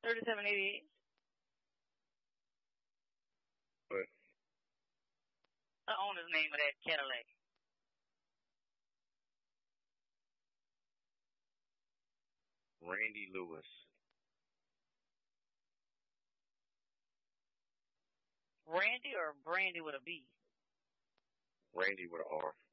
3788. What? The owner's name of that Cadillac. Randy Lewis. Randy or Brandy with a B? Randy with an R.